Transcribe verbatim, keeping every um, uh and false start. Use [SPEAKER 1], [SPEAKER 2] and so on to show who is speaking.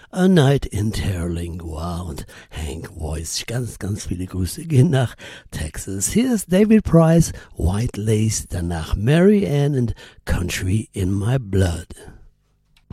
[SPEAKER 1] A Night in Terlingua. Und Hank Voice, ganz, ganz viele Grüße gehen nach Texas. Hier ist David Price, White Lace, danach Mary Ann und Country in My Blood.